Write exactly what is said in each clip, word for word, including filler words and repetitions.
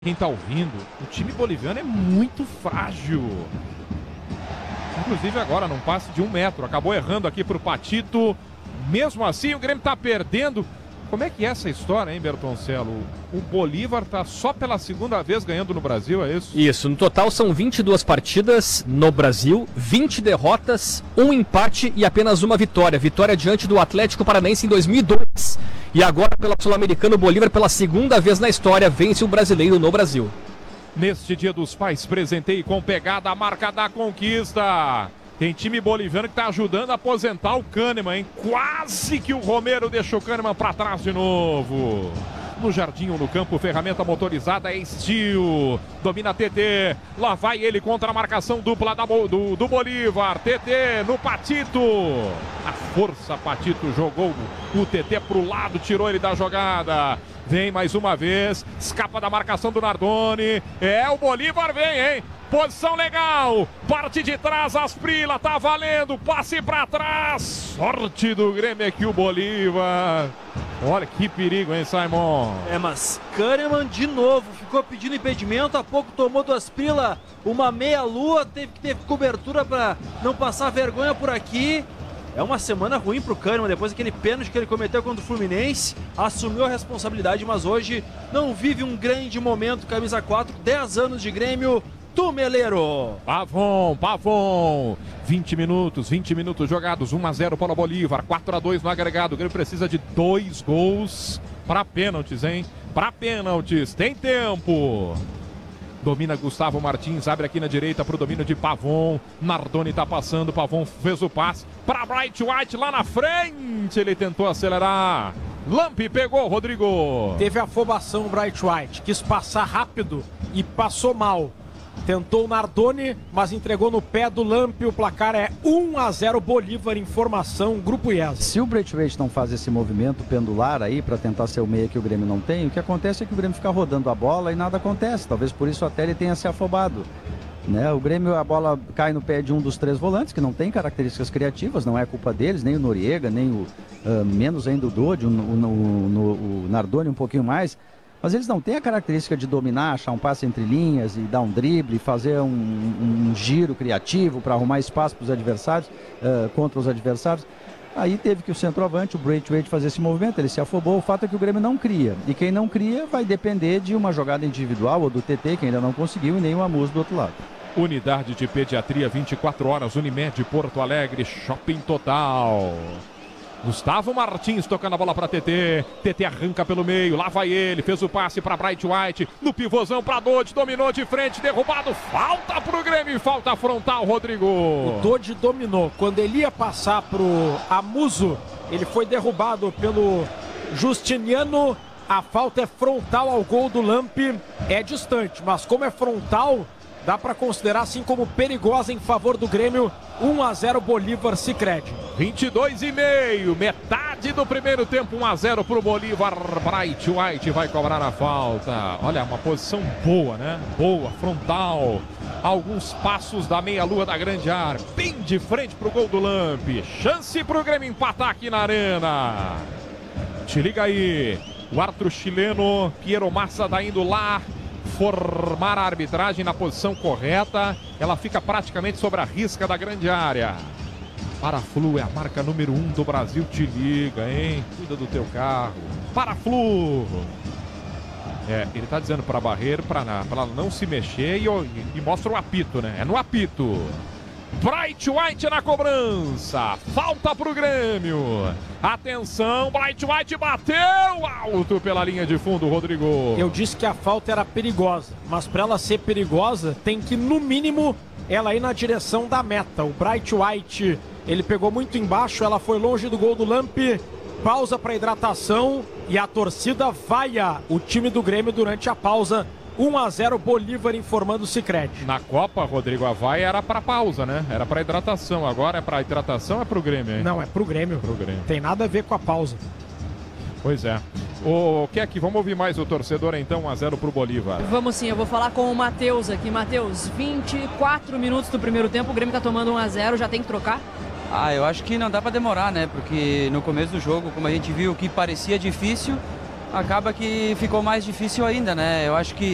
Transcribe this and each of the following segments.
Quem tá ouvindo, o time boliviano é muito frágil. Inclusive agora, num passe de um metro. Acabou errando aqui pro Patito. Mesmo assim, o Grêmio tá perdendo. Como é que é essa história, hein, Bertoncello? O Bolívar tá só pela segunda vez ganhando no Brasil, é isso? Isso, no total são vinte e duas partidas no Brasil, vinte derrotas, um empate e apenas uma vitória. Vitória diante do Atlético Paranaense em dois mil e dois. E agora, pela Sul-Americana, o Bolívar, pela segunda vez na história, vence o brasileiro no Brasil. Neste Dia dos Pais, presenteie com pegada a marca da conquista. Tem time boliviano que está ajudando a aposentar o Kahneman, hein? Quase que o Romero deixou o Kahneman para trás de novo. No jardim ou no campo, ferramenta motorizada é Steel. Domina T T. Lá vai ele contra a marcação dupla da, do, do Bolívar. T T no Patito. A força, Patito jogou o T T para o lado, tirou ele da jogada. Vem mais uma vez, escapa da marcação do Nardoni. É, o Bolívar vem, hein? Posição legal, parte de trás, Asprila, tá valendo, passe pra trás. Sorte do Grêmio aqui, o Bolívar. Olha que perigo, hein, Simon? É, mas Kahneman de novo ficou pedindo impedimento, há pouco tomou do Asprila uma meia-lua, teve que ter cobertura pra não passar vergonha por aqui. É uma semana ruim pro Kahneman, depois daquele pênalti que ele cometeu contra o Fluminense, assumiu a responsabilidade, mas hoje não vive um grande momento, camisa quatro, dez anos de Grêmio. Tumeleiro. Pavon, Pavon. vinte minutos, vinte minutos jogados. um a zero para o Bolívar. quatro a dois no agregado. O Grêmio precisa de dois gols para pênaltis, hein? Para pênaltis. Tem tempo. Domina Gustavo Martins. Abre aqui na direita para o domínio de Pavon. Nardoni tá passando. Pavon fez o passe para Bright White lá na frente. Ele tentou acelerar. Lampe pegou, Rodrigo. Teve afobação o Bright White. Quis passar rápido e passou mal. Tentou o Nardoni, mas entregou no pé do Lampe. O placar é um a zero Bolívar, informação, Grupo I E S. Se o Braithwaite não faz esse movimento pendular aí para tentar ser o meia que o Grêmio não tem, o que acontece é que o Grêmio fica rodando a bola e nada acontece. Talvez por isso até ele tenha se afobado. Né? O Grêmio, a bola cai no pé de um dos três volantes, que não tem características criativas, não é culpa deles, nem o Noriega, nem o uh, menos ainda o Dodi, o, o, o, o Nardoni um pouquinho mais. Mas eles não têm a característica de dominar, achar um passe entre linhas e dar um drible, fazer um, um, um giro criativo para arrumar espaço para os adversários, uh, contra os adversários. Aí teve que o centroavante, o Braithwaite, fazer esse movimento, ele se afobou. O fato é que o Grêmio não cria. E quem não cria vai depender de uma jogada individual ou do T T, que ainda não conseguiu, e nem o Amuso do outro lado. Unidade de Pediatria, vinte e quatro horas, Unimed Porto Alegre, Shopping Total. Gustavo Martins tocando a bola para T T. T T arranca pelo meio, lá vai ele, fez o passe para Bright White, no pivôzão para Dodi, dominou de frente, derrubado, falta pro Grêmio, falta frontal, Rodrigo. O Dodi dominou, quando ele ia passar pro Amuso, ele foi derrubado pelo Justiniano. A falta é frontal ao gol do Lampe, é distante, mas como é frontal, dá para considerar assim como perigosa em favor do Grêmio. um a zero Bolívar, Sicredi. vinte e dois e meio, metade do primeiro tempo, um a zero pro Bolívar. Bright White vai cobrar a falta. Olha, uma posição boa, né? Boa, frontal. Alguns passos da meia-lua da grande área. Bem de frente pro gol do Lampe. Chance pro Grêmio empatar aqui na arena. Te liga aí. O árbitro chileno, Piero Massa, tá indo lá formar a arbitragem na posição correta. Ela fica praticamente sobre a risca da grande área. Paraflu é a marca número um do Brasil. Te liga, hein? Cuida do teu carro. Paraflu. É, ele tá dizendo para Barreiro para ela não se mexer e, e mostra o apito, né? É no apito. Bright White na cobrança. Falta pro Grêmio. Atenção, Bright White bateu alto pela linha de fundo, Rodrigo. Eu disse que a falta era perigosa, mas para ela ser perigosa, tem que, no mínimo, ela ir na direção da meta. O Bright White, ele pegou muito embaixo, ela foi longe do gol do Lampe. Pausa para hidratação e a torcida vaia o time do Grêmio durante a pausa. um a zero Bolívar, informando o Sicredi. Na Copa, Rodrigo, a vaia era para pausa, né? Era para hidratação. Agora é para hidratação ou é pro Grêmio, hein? Não, é pro Grêmio. Pro Grêmio. Tem nada a ver com a pausa. Pois é. O Keck, vamos ouvir mais o torcedor então, um a zero pro Bolívar. Vamos sim, eu vou falar com o Matheus aqui. Matheus, vinte e quatro minutos do primeiro tempo, o Grêmio tá tomando um a zero, já tem que trocar? Ah, eu acho que não dá para demorar, né? Porque no começo do jogo, como a gente viu que parecia difícil, acaba que ficou mais difícil ainda, né? Eu acho que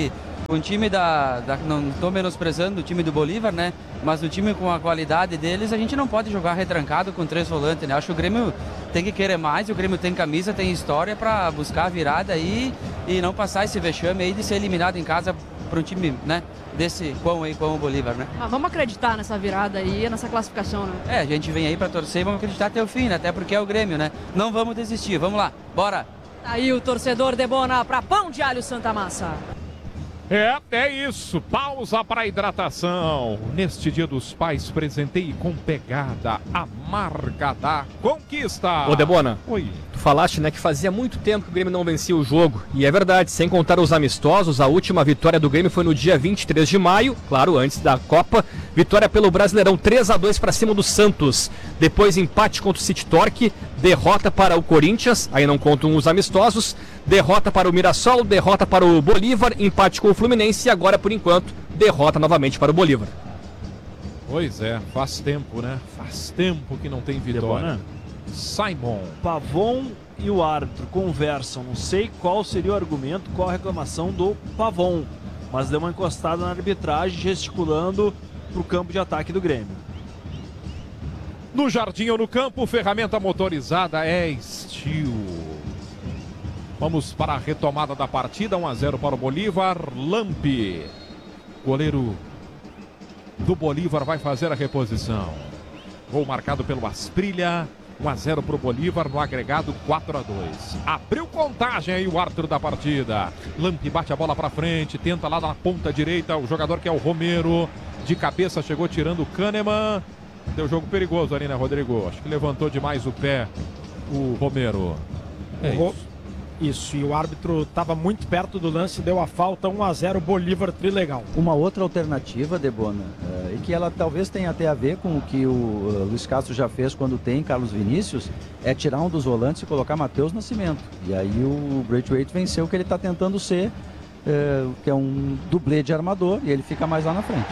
Um time da, da... Não estou menosprezando o time do Bolívar, né? Mas o time com a qualidade deles, a gente não pode jogar retrancado com três volantes, né? Acho que o Grêmio tem que querer mais, o Grêmio tem camisa, tem história para buscar a virada aí e não passar esse vexame aí de ser eliminado em casa para um time, né? Desse quão aí, quão o Bolívar, né? Ah, vamos acreditar nessa virada aí, nessa classificação, né? É, a gente vem aí para torcer e vamos acreditar até o fim, né? Até porque é o Grêmio, né? Não vamos desistir, vamos lá, bora! Aí o torcedor Debona para Pão de Alho Santa Massa. É, é isso. Pausa para hidratação. Neste Dia dos Pais, presenteie com pegada a marca da conquista. Ô, Debona. Oi. Tu falaste, né, que fazia muito tempo que o Grêmio não vencia o jogo. E é verdade, sem contar os amistosos, a última vitória do Grêmio foi no dia vinte e três de maio, claro, antes da Copa. Vitória pelo Brasileirão três a dois para cima do Santos. Depois empate contra o City Torque, derrota para o Corinthians, aí não contam os amistosos. Derrota para o Mirassol, derrota para o Bolívar, empate com o Fluminense e agora, por enquanto, derrota novamente para o Bolívar. Pois é, faz tempo, né? Faz tempo que não tem vitória. Simon. Pavon e o árbitro conversam. Não sei qual seria o argumento, qual a reclamação do Pavon, mas deu uma encostada na arbitragem, gesticulando para o campo de ataque do Grêmio. No jardim ou no campo, ferramenta motorizada é Steel. Vamos para a retomada da partida, um a zero para o Bolívar. Lampe, goleiro do Bolívar, vai fazer a reposição. Gol marcado pelo Asprilha, um a zero para o Bolívar, no agregado quatro a dois. Abriu contagem aí o árbitro da partida. Lampe bate a bola para frente, tenta lá na ponta direita, o jogador que é o Romero, de cabeça chegou tirando o Kahneman. Deu jogo perigoso ali, né, Rodrigo? Acho que levantou demais o pé o Romero. É o isso. Isso, e o árbitro estava muito perto do lance, deu a falta, um a zero, Bolívar, trilegal. Uma outra alternativa, Debona, é, e que ela talvez tenha até a ver com o que o uh, Luiz Castro já fez quando tem Carlos Vinícius, é tirar um dos volantes e colocar Matheus Nascimento. E aí o Braithwaite venceu o que ele está tentando ser, é, que é um dublê de armador, e ele fica mais lá na frente.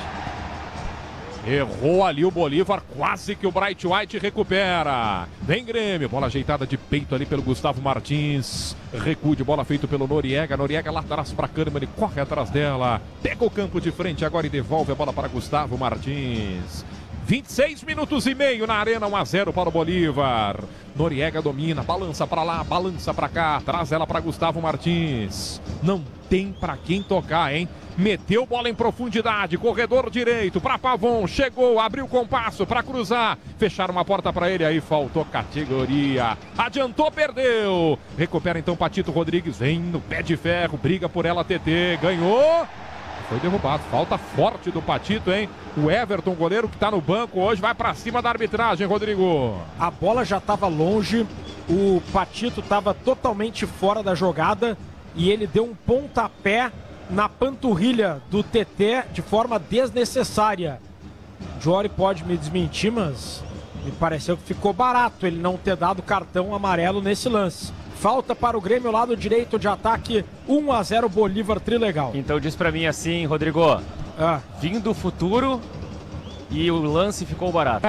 Errou ali o Bolívar, quase que o Braithwaite recupera. Vem Grêmio, bola ajeitada de peito ali pelo Gustavo Martins. Recuo de bola feito pelo Noriega. Noriega lá atrás para Kahneman, ele corre atrás dela. Pega o campo de frente agora e devolve a bola para Gustavo Martins. vinte e seis minutos e meio na arena, um a zero para o Bolívar. Noriega domina, balança para lá, balança para cá, traz ela para Gustavo Martins. Não tem para quem tocar, hein? Meteu bola em profundidade, corredor direito para Pavon, chegou, abriu o compasso para cruzar, fecharam uma porta para ele, aí faltou categoria, adiantou, perdeu, recupera então Patito Rodrigues, vem no pé de ferro, briga por ela, T T, ganhou, foi derrubado, falta forte do Patito, hein? O Everton, goleiro que tá no banco hoje, vai para cima da arbitragem, Rodrigo. A bola já estava longe, o Patito estava totalmente fora da jogada e ele deu um pontapé na panturrilha do T T de forma desnecessária. Jory pode me desmentir, mas me pareceu que ficou barato ele não ter dado cartão amarelo nesse lance. Falta para o Grêmio, lado direito de ataque, um a zero Bolívar, trilegal. Então diz pra mim assim, Rodrigo, ah. vim do futuro e o lance ficou barato.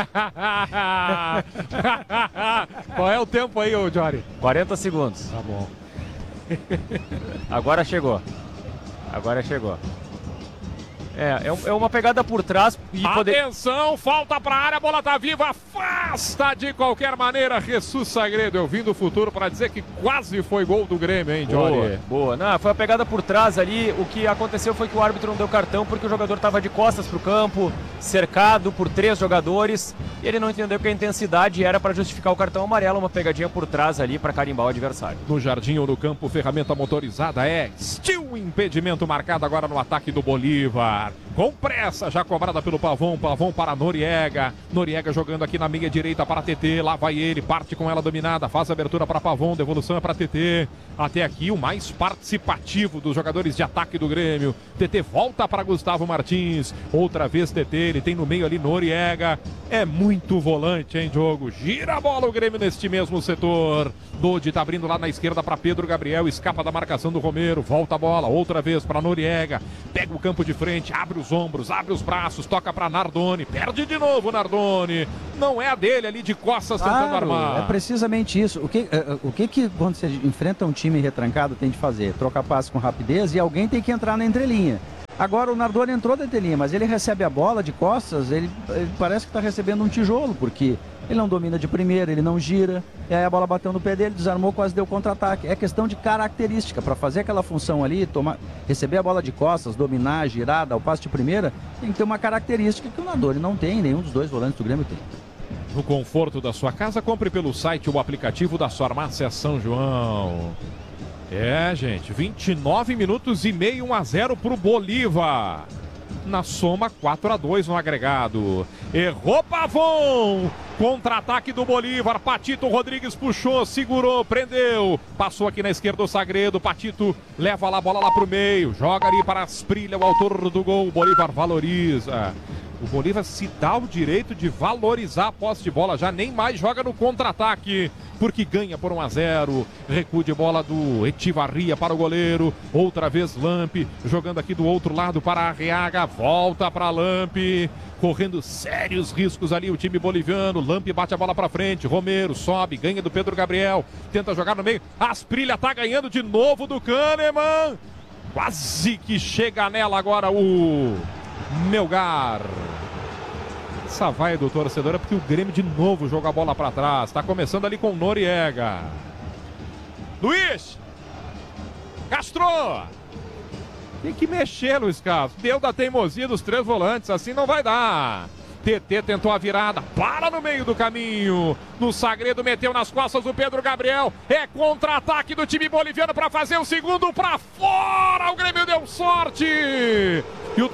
Qual é o tempo aí, ô Jory? quarenta segundos. Tá bom. Agora chegou. Agora chegou. É, é uma pegada por trás e poder... Atenção, falta pra área, a bola tá viva, afasta de qualquer maneira, Jesus Sagredo, eu vim do futuro pra dizer que quase foi gol do Grêmio, hein, Johnny? Boa, boa. Não, foi a pegada por trás ali, o que aconteceu foi que o árbitro não deu cartão porque o jogador tava de costas pro campo, cercado por três jogadores, e ele não entendeu que a intensidade era pra justificar o cartão amarelo, uma pegadinha por trás ali pra carimbar o adversário. No jardim ou no campo, ferramenta motorizada é Steel, impedimento marcado agora no ataque do Bolívar. Com pressa, já cobrada pelo Pavon, Pavon para Noriega, Noriega jogando aqui na meia direita para T T, lá vai ele, parte com ela dominada, faz a abertura para Pavon, devolução é para T T, até aqui o mais participativo dos jogadores de ataque do Grêmio, T T volta para Gustavo Martins, outra vez T T, ele tem no meio ali Noriega, é muito volante, hein, jogo, gira a bola o Grêmio neste mesmo setor, Dodi tá abrindo lá na esquerda para Pedro Gabriel, escapa da marcação do Romero, volta a bola, outra vez para Noriega, pega o campo de frente, abre os ombros, abre os braços, toca para Nardoni, perde de novo Nardoni, não é a dele ali de costas claro, tentando armar. É precisamente isso. O que, uh, o que que quando você enfrenta um time retrancado tem de fazer? Trocar passe com rapidez e alguém tem que entrar na entrelinha. Agora o Nardoni entrou dentro de linha, mas ele recebe a bola de costas, ele, ele parece que está recebendo um tijolo, porque ele não domina de primeira, ele não gira, e aí a bola bateu no pé dele, desarmou, quase deu contra-ataque. É questão de característica, para fazer aquela função ali, tomar, receber a bola de costas, dominar, girar, dar o passe de primeira, tem que ter uma característica que o Nardoni não tem, nenhum dos dois volantes do Grêmio tem. No conforto da sua casa, compre pelo site o aplicativo da Farmácia São João. É, gente, vinte e nove minutos e meio, um a zero pro Bolívar. Na soma, quatro a dois no agregado. Errou Pavon. Contra-ataque do Bolívar. Patito Rodrigues puxou, segurou, prendeu. Passou aqui na esquerda o Sagredo. Patito leva lá a bola lá pro meio. Joga ali para Asprilla, o autor do gol. O Bolívar valoriza. O Bolívar se dá o direito de valorizar a posse de bola. Já nem mais joga no contra-ataque, porque ganha por um a zero. Recuo de bola do Etivarria para o goleiro. Outra vez Lampe, jogando aqui do outro lado para Arriaga. Volta para Lampe, correndo sérios riscos ali o time boliviano. Lampe bate a bola para frente. Romero sobe, ganha do Pedro Gabriel. Tenta jogar no meio. Asprilla tá ganhando de novo do Kahneman. Quase que chega nela agora o Melgar. Essa vai do torcedor é porque o Grêmio de novo joga a bola para trás. Tá começando ali com Noriega. Luiz Castro. Tem que mexer, Luiz Castro. Deu da teimosia dos três volantes. Assim não vai dar. T T tentou a virada. Para no meio do caminho. No Sagredo meteu nas costas do Pedro Gabriel. É contra-ataque do time boliviano para fazer o segundo para fora. O Grêmio deu sorte.